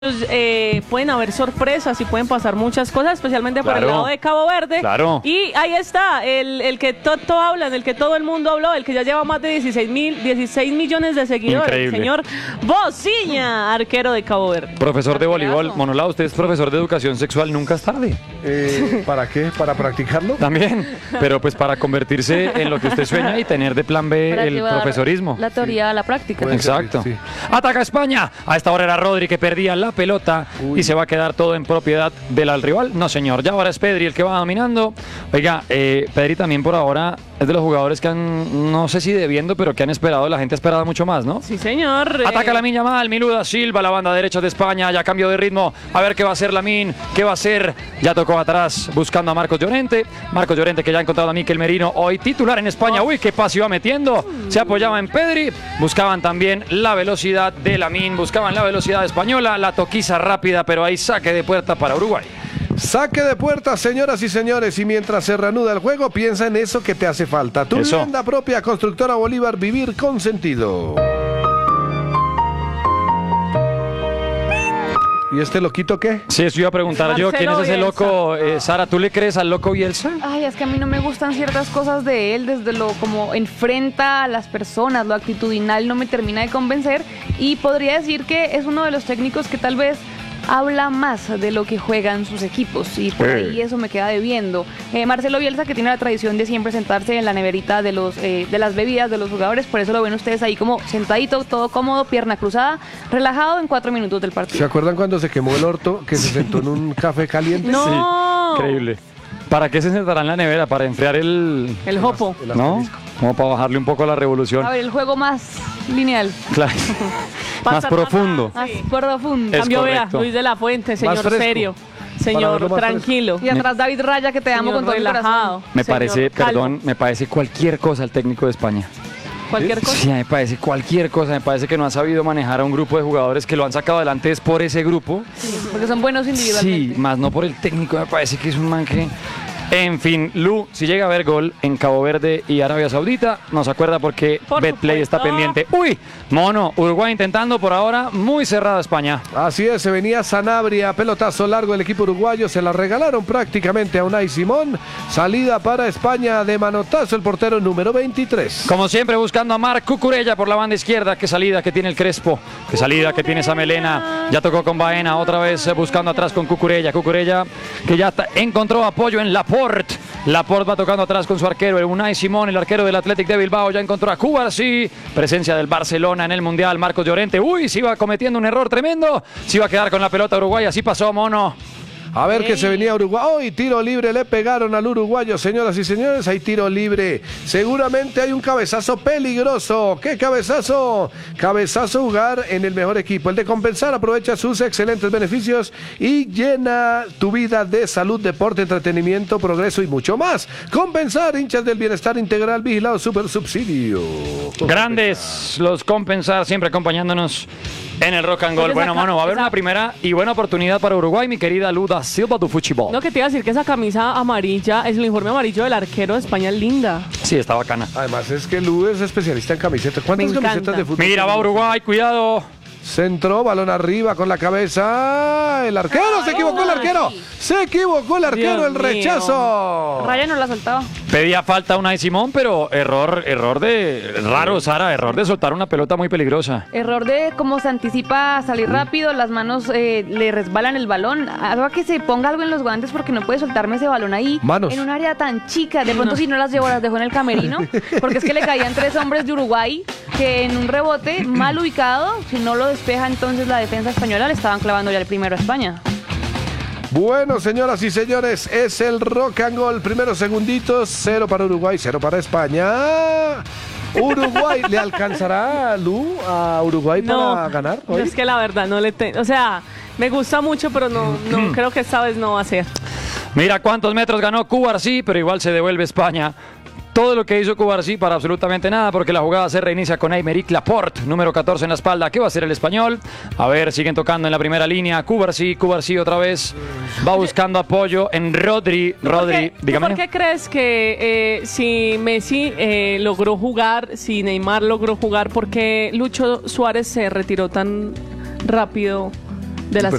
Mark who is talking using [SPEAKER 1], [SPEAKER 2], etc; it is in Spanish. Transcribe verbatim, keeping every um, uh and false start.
[SPEAKER 1] Eh, pueden haber sorpresas y pueden pasar muchas cosas, especialmente por
[SPEAKER 2] Claro.
[SPEAKER 1] el lado de Cabo Verde.
[SPEAKER 2] Claro.
[SPEAKER 1] Y ahí está, el, el que todo habla, el que todo el mundo habló, el que ya lleva más de dieciséis mil, dieciséis millones de seguidores,
[SPEAKER 2] Increíble.
[SPEAKER 1] el señor Bociña, arquero de Cabo Verde.
[SPEAKER 2] Profesor de
[SPEAKER 1] Arquerazo.
[SPEAKER 2] voleibol, Monolao, usted es profesor de educación sexual, nunca es tarde.
[SPEAKER 3] Eh, ¿Para qué? ¿Para practicarlo?
[SPEAKER 2] También, pero pues para convertirse en lo que usted sueña y tener de plan B
[SPEAKER 4] Para
[SPEAKER 2] el
[SPEAKER 4] llevar
[SPEAKER 2] profesorismo.
[SPEAKER 4] la teoría a la práctica.
[SPEAKER 3] Puede ser,
[SPEAKER 2] Exacto.
[SPEAKER 3] sí.
[SPEAKER 2] Ataca España. A esta hora era Rodri que perdía la pelota
[SPEAKER 3] Uy.
[SPEAKER 2] y se va a quedar todo en propiedad del rival. No, señor. Ya ahora es Pedri el que va dominando. Oiga, eh, Pedri también por ahora es de los jugadores que han, no sé si debiendo, pero que han esperado. La gente ha esperado mucho más, ¿no?
[SPEAKER 1] Sí, señor.
[SPEAKER 2] Ataca
[SPEAKER 1] eh,
[SPEAKER 2] Lamine Yamal, Miluda Silva, la banda derecha de España, ya cambio de ritmo, a ver qué va a hacer Lamine, qué va a hacer, ya tocó atrás buscando a Marcos Llorente, Marcos Llorente que ya ha encontrado a Mikel Merino, hoy titular en España, uy, qué pase iba metiendo, se apoyaba en Pedri, buscaban también la velocidad de Lamine, buscaban la velocidad española, la toquiza rápida, pero ahí saque de puerta para Uruguay.
[SPEAKER 3] Saque de puerta, señoras y señores, y mientras se reanuda el juego, piensa en eso que te hace falta. Tu
[SPEAKER 2] Eso.
[SPEAKER 3] vivienda propia, Constructora Bolívar, vivir con sentido. ¿Y este loquito qué?
[SPEAKER 2] Sí, eso iba a preguntar yo, ¿quién es
[SPEAKER 1] Marcelo
[SPEAKER 2] ese
[SPEAKER 1] Bielsa.
[SPEAKER 2] loco? Eh, Sara, ¿tú le crees al loco Bielsa?
[SPEAKER 4] Ay, es que a mí no me gustan ciertas cosas de él, desde lo como enfrenta a las personas, lo actitudinal no me termina de convencer y podría decir que es uno de los técnicos que tal vez habla más de lo que juegan sus equipos y por
[SPEAKER 2] Sí.
[SPEAKER 4] ahí eso me queda debiendo. Eh, Marcelo Bielsa, que tiene la tradición de siempre sentarse en la neverita de los eh, de las bebidas de los jugadores, por eso lo ven ustedes ahí como sentadito, todo cómodo, pierna cruzada, relajado en cuatro minutos del
[SPEAKER 3] ¿Se
[SPEAKER 4] partido.
[SPEAKER 3] acuerdan cuando se quemó el orto, que se sentó en un café caliente?
[SPEAKER 1] No.
[SPEAKER 2] Sí, increíble. ¿Para qué se sentará en la nevera? ¿Para enfriar el...?
[SPEAKER 1] El jopo.
[SPEAKER 3] El
[SPEAKER 2] ¿No?
[SPEAKER 3] asterisco.
[SPEAKER 2] Como para bajarle un poco a la revolución.
[SPEAKER 4] A ver, el juego más lineal,
[SPEAKER 2] Claro. Más
[SPEAKER 1] Pasa-
[SPEAKER 2] profundo.
[SPEAKER 4] más
[SPEAKER 1] Sí.
[SPEAKER 4] profundo.
[SPEAKER 2] Es
[SPEAKER 1] Cambio, vea,
[SPEAKER 2] correcto.
[SPEAKER 1] Luis de la Fuente, señor
[SPEAKER 3] fresco.
[SPEAKER 1] serio,
[SPEAKER 3] Para
[SPEAKER 1] señor
[SPEAKER 3] verlo más
[SPEAKER 1] tranquilo.
[SPEAKER 4] Y atrás David Raya, que te amo
[SPEAKER 1] señor
[SPEAKER 4] con todo el
[SPEAKER 1] relajado.
[SPEAKER 4] corazón.
[SPEAKER 2] Me
[SPEAKER 1] señor
[SPEAKER 2] parece,
[SPEAKER 1] calmo.
[SPEAKER 2] perdón, me parece cualquier cosa el técnico de España.
[SPEAKER 1] Cualquier cosa.
[SPEAKER 2] Sí, me parece cualquier cosa. Me parece que no ha sabido manejar a un grupo de jugadores que lo han sacado adelante es por ese grupo.
[SPEAKER 4] Porque son buenos individualmente.
[SPEAKER 2] Sí, más no por el técnico. Me parece que es un man que... En fin, Lu, si llega a haber gol en Cabo Verde y Arabia Saudita, nos acuerda porque
[SPEAKER 1] Por
[SPEAKER 2] Betplay
[SPEAKER 1] supuesto.
[SPEAKER 2] está pendiente. ¡Uy! Mono, Uruguay intentando por ahora, muy cerrada España.
[SPEAKER 3] Así es, se venía Sanabria, pelotazo largo del equipo uruguayo, se la regalaron prácticamente a Unai Simón. Salida para España de manotazo el portero número veintitrés.
[SPEAKER 2] Como siempre buscando a Marc Cucurella por la banda izquierda. Qué salida que tiene el Crespo. Qué salida que tiene esa melena. Ya tocó con Baena. Otra vez eh, buscando atrás con Cucurella. Cucurella que ya ta- encontró apoyo en Laporte. Laporte va tocando atrás con su arquero. El Unai Simón, el arquero del Athletic de Bilbao. Ya encontró a Cubarsí. Presencia del Barcelona en el Mundial. Marcos Llorente. Uy, se iba cometiendo un error tremendo. Se iba a quedar con la pelota Uruguay. Así pasó, Mono.
[SPEAKER 3] A ver que se venía Uruguay. Hoy tiro libre le pegaron al uruguayo, señoras y señores. Hay tiro libre. Seguramente hay un cabezazo peligroso. ¿Qué cabezazo? Cabezazo jugar en el mejor equipo. El de Compensar aprovecha sus excelentes beneficios y llena tu vida de salud, deporte, entretenimiento, progreso y mucho más. Compensar, hinchas del bienestar integral, vigilado, super subsidio.
[SPEAKER 2] Grandes los Compensar, siempre acompañándonos en el Rock and Roll.
[SPEAKER 1] Oye,
[SPEAKER 2] Bueno,
[SPEAKER 1] esa
[SPEAKER 2] Mono, va a haber
[SPEAKER 1] esa-
[SPEAKER 2] una primera y buena oportunidad para Uruguay, mi querida Luda Silva do Futebol.
[SPEAKER 1] No, que te iba a decir que esa camisa amarilla, es el uniforme amarillo del arquero de España, es linda.
[SPEAKER 2] Sí, está bacana.
[SPEAKER 3] Además es que Lu es especialista en camisetas. ¿Cuántas
[SPEAKER 1] Me encanta.
[SPEAKER 3] camisetas de fútbol?
[SPEAKER 2] Mira, va Uruguay, cuidado.
[SPEAKER 3] Centro, balón arriba con la cabeza. El arquero, se equivocó el arquero. Se equivocó el arquero,
[SPEAKER 1] Dios
[SPEAKER 3] el rechazo.
[SPEAKER 4] Raya no la soltaba.
[SPEAKER 2] Pedía falta una de Simón, pero error, error de... Raro, Sara, error de soltar una pelota muy peligrosa.
[SPEAKER 4] Error de cómo se anticipa a salir rápido, las manos eh, le resbalan el balón. Haga que se ponga algo en los guantes porque no puede soltarme ese balón ahí.
[SPEAKER 3] Manos.
[SPEAKER 4] En un área tan chica. De pronto si no las llevó, las dejó en el camerino. Porque es que le caían tres hombres de Uruguay que en un rebote mal ubicado, si no lo despeja entonces la defensa española, le estaban clavando ya el primero a España.
[SPEAKER 3] Bueno, señoras y señores, es el rock and roll. Primeros segunditos, cero para Uruguay, cero para España. Uruguay, ¿le alcanzará Lu a Uruguay
[SPEAKER 1] No,
[SPEAKER 3] para ganar
[SPEAKER 1] yo
[SPEAKER 3] hoy?
[SPEAKER 1] es que la verdad no le tengo, o sea, me gusta mucho, pero no, no creo que esta vez no va a ser.
[SPEAKER 2] Mira cuántos metros ganó Cubarsí, pero igual se devuelve España. Todo lo que hizo Cubarsí para absolutamente nada, porque la jugada se reinicia con Aymeric Laporte, número catorce en la espalda. ¿Qué va a hacer el español? A ver, siguen tocando en la primera línea. Cubarsí, Cubarsí otra vez. Va buscando apoyo en Rodri. Rodri,
[SPEAKER 1] ¿Por qué,
[SPEAKER 2] dígame.
[SPEAKER 1] ¿Por qué crees que eh, si Messi eh, logró jugar, si Neymar logró jugar, por qué Lucho Suárez se retiró tan rápido de la